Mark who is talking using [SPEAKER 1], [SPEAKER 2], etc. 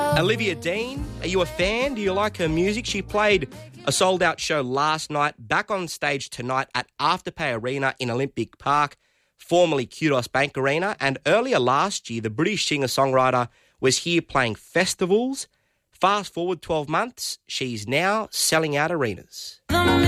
[SPEAKER 1] Olivia Dean, are you a fan? Do you like her music? She played a sold-out show last night, back on stage tonight at Afterpay Arena in Olympic Park, formerly Kudos Bank Arena, and earlier last year, the British singer-songwriter was here playing festivals. Fast forward 12 months, she's now selling out arenas.